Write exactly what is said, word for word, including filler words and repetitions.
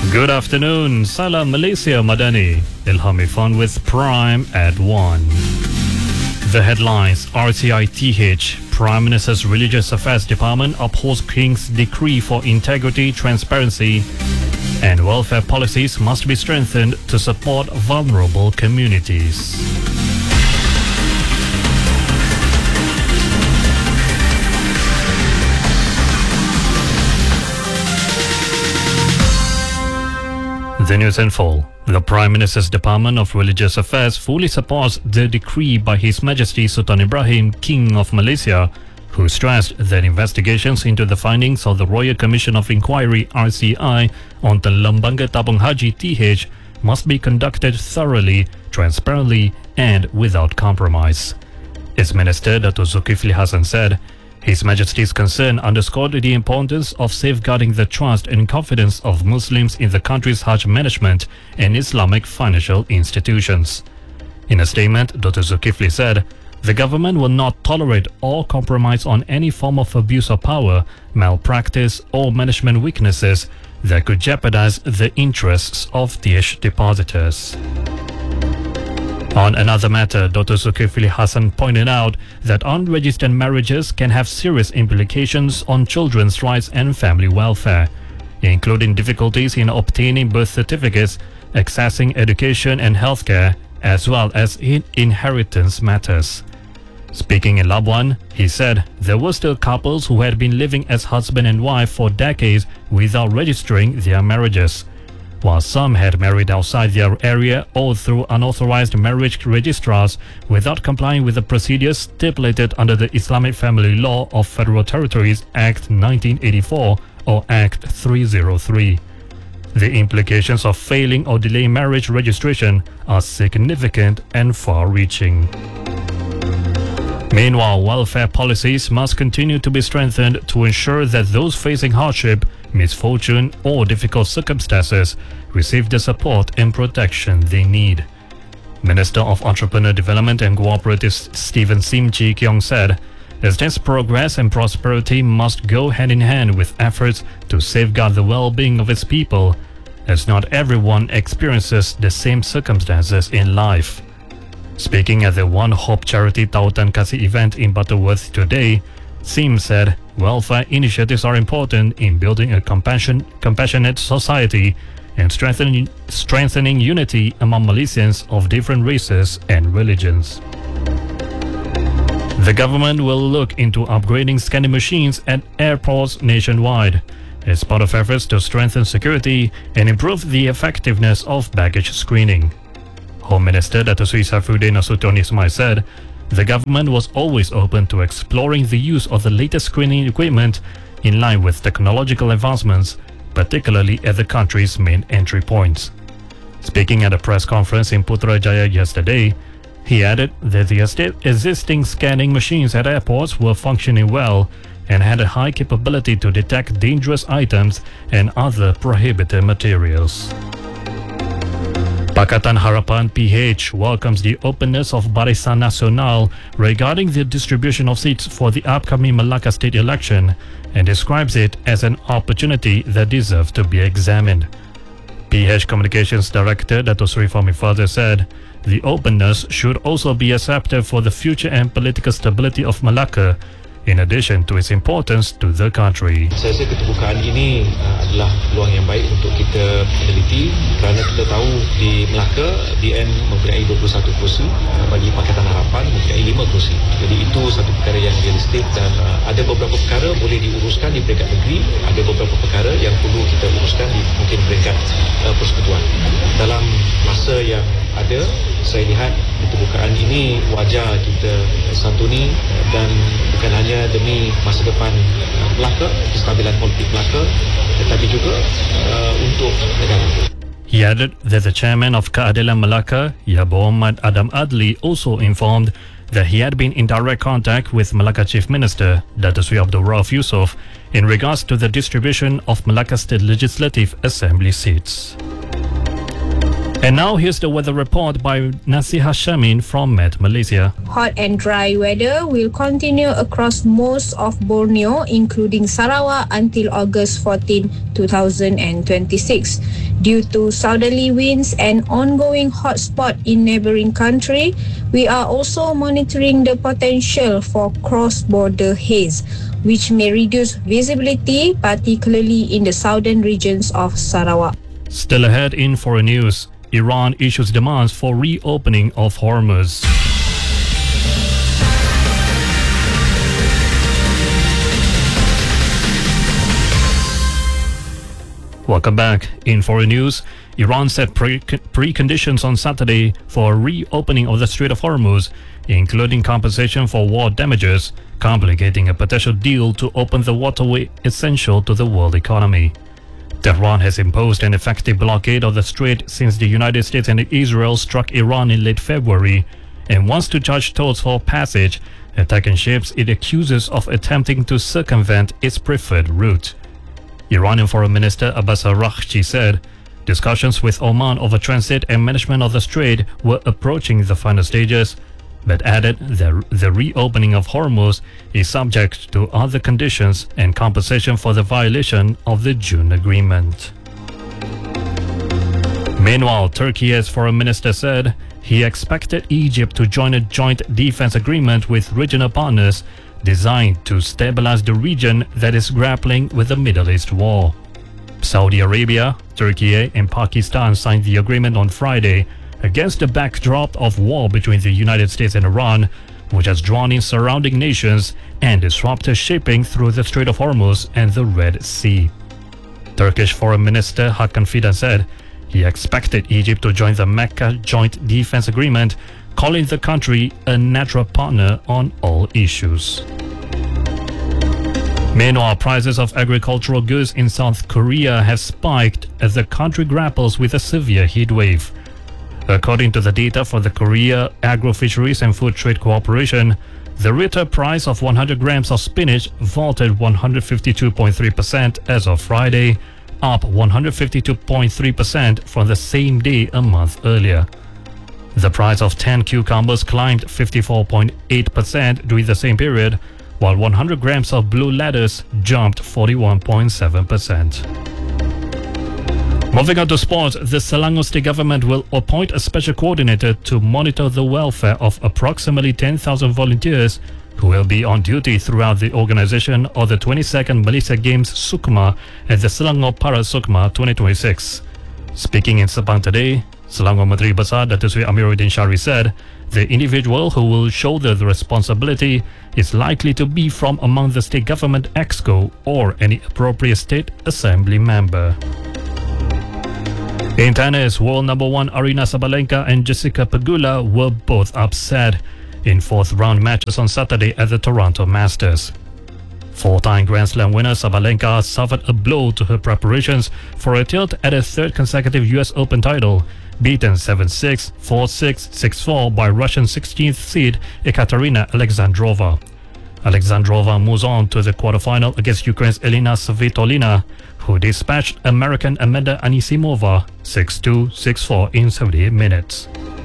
Good afternoon. Salam Malaysia Madani. Ilham Irfan with Prime at one. The headlines: R T I T H. Prime Minister's Religious Affairs Department upholds King's decree for integrity, transparency, and welfare policies must be strengthened to support vulnerable communities. The news in full. The Prime Minister's Department of Religious Affairs fully supports the decree by His Majesty Sultan Ibrahim, King of Malaysia, who stressed that investigations into the findings of the Royal Commission of Inquiry R C I on the Lembaga Tabung Haji T H must be conducted thoroughly, transparently, and without compromise. Its Minister Dato' Zulkifli Hasan said, His Majesty's concern underscored the importance of safeguarding the trust and confidence of Muslims in the country's Hajj management and Islamic financial institutions. In a statement, Dato' Zulkifli said, the government will not tolerate or compromise on any form of abuse of power, malpractice, or management weaknesses that could jeopardize the interests of T H depositors. On another matter, Dato' Zulkifli Hasan pointed out that unregistered marriages can have serious implications on children's rights and family welfare, including difficulties in obtaining birth certificates, accessing education and healthcare, as well as in inheritance matters. Speaking in Labuan, he said there were still couples who had been living as husband and wife for decades without registering their marriages, while some had married outside their area or through unauthorized marriage registrars without complying with the procedures stipulated under the Islamic Family Law of Federal Territories Act nineteen eighty-four or Act three oh three. The implications of failing or delaying marriage registration are significant and far-reaching. Meanwhile, welfare policies must continue to be strengthened to ensure that those facing hardship, misfortune, or difficult circumstances receive the support and protection they need. Minister of Entrepreneur Development and Cooperatives Stephen Sim Chi Keong said, Estate's progress and prosperity must go hand in hand with efforts to safeguard the well-being of its people, as not everyone experiences the same circumstances in life. Speaking at the One Hope Charity Tautan Kasih event in Butterworth today, Sim said welfare initiatives are important in building a compassion, compassionate society and strengthening, strengthening unity among Malaysians of different races and religions. The government will look into upgrading scanning machines at airports nationwide as part of efforts to strengthen security and improve the effectiveness of baggage screening. Home Minister Dato' Sri Saifuddin Nasution Ismail said, the government was always open to exploring the use of the latest screening equipment in line with technological advancements, particularly at the country's main entry points. Speaking at a press conference in Putrajaya yesterday, he added that the existing scanning machines at airports were functioning well and had a high capability to detect dangerous items and other prohibited materials. Pakatan Harapan P H welcomes the openness of Barisan Nasional regarding the distribution of seats for the upcoming Melaka state election and describes it as an opportunity that deserves to be examined. P H Communications Director Dato' Sri Fahmi Fadzil said, the openness should also be accepted for the future and political stability of Melaka, in addition to its importance to the country. Saya rasa keterbukaan ini uh, adalah peluang yang baik untuk kita meneliti kerana kita tahu di Melaka D N mempunyai dua puluh satu kerusi, uh, bagi Pakatan Harapan mempunyai lima kerusi. Jadi itu satu perkara yang realistik dan uh, ada beberapa perkara boleh diuruskan di peringkat negeri, ada beberapa perkara yang perlu kita uruskan di mungkin peringkat uh, persekutuan. Dalam masa yang ada, saya lihat keterbukaan ini wajar kita santuni dan bukan hanya demi masa depan Melaka, kestabilan politik Melaka, tetapi juga uh, untuk negara. He added that the chairman of Keadilan Melaka, Yabo Ahmad Adam Adli, also informed that he had been in direct contact with Melaka Chief Minister Dato' Sri Abdul Rauf Yusof in regards to the distribution of Melaka State Legislative Assembly seats. And now here's the weather report by Nasiha Shamin from Met Malaysia. Hot and dry weather will continue across most of Borneo, including Sarawak, until August fourteenth, two thousand twenty-six. Due to southerly winds and ongoing hotspot in neighboring country, we are also monitoring the potential for cross-border haze, which may reduce visibility, particularly in the southern regions of Sarawak. Still ahead in foreign news, Iran issues demands for reopening of Hormuz. Welcome back. In foreign news, Iran set pre- preconditions on Saturday for a reopening of the Strait of Hormuz, including compensation for war damages, complicating a potential deal to open the waterway essential to the world economy. Tehran has imposed an effective blockade of the strait since the United States and Israel struck Iran in late February and wants to charge tows for passage, attacking ships it accuses of attempting to circumvent its preferred route. Iranian Foreign Minister Abbas Araghchi said discussions with Oman over transit and management of the strait were approaching the final stages, but added that the reopening of Hormuz is subject to other conditions and compensation for the violation of the June agreement. Meanwhile, Turkey's foreign minister said he expected Egypt to join a joint defense agreement with regional partners designed to stabilize the region that is grappling with the Middle East war. Saudi Arabia, Turkey, and Pakistan signed the agreement on Friday against the backdrop of war between the United States and Iran, which has drawn in surrounding nations and disrupted shipping through the Strait of Hormuz and the Red Sea. Turkish Foreign Minister Hakan Fidan said he expected Egypt to join the Mecca Joint Defense Agreement, calling the country a natural partner on all issues. Meanwhile, prices of agricultural goods in South Korea have spiked as the country grapples with a severe heat wave. According to the data for the Korea Agro-Fisheries and Food Trade Cooperation, the retail price of one hundred grams of spinach vaulted one hundred fifty-two point three percent as of Friday, up one hundred fifty-two point three percent from the same day a month earlier. The price of ten cucumbers climbed fifty-four point eight percent during the same period, while one hundred grams of blue lettuce jumped forty-one point seven percent. Moving on to sports, the Selangor state government will appoint a special coordinator to monitor the welfare of approximately ten thousand volunteers who will be on duty throughout the organisation of the twenty-second Malaysia Games Sukma at the Selangor Para Sukma twenty twenty-six. Speaking in Sepang today, Selangor Menteri Besar Datuk Seri Amiruddin Syari said the individual who will shoulder the responsibility is likely to be from among the state government exco or any appropriate state assembly member. In tennis, world number one Aryna Sabalenka and Jessica Pegula were both upset in fourth round matches on Saturday at the Toronto Masters. Four-time Grand Slam winner Sabalenka suffered a blow to her preparations for a tilt at a third consecutive U S Open title, beaten seven six, four six, six four by Russian sixteenth seed Ekaterina Alexandrova. Alexandrova moves on to the quarterfinal against Ukraine's Elena Svitolina, who dispatched American Amanda Anisimova six two, six four in seventy-eight minutes.